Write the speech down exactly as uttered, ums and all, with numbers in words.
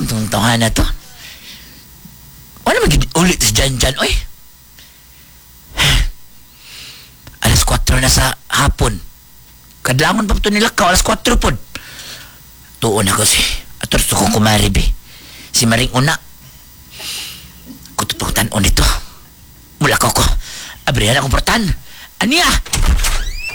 Unsa tong tawhan na to? Wala magiging ulit si Jan Jan, oy. Alas kwatro na sa hapon. Kadlangon pa ito nila ka, alas kwatro po. Tuon ako si Ator ko kumari, be. Si Maring Una. Kutupang tanon ito. Mula ko ko. Abrihan akong portan. Aniya!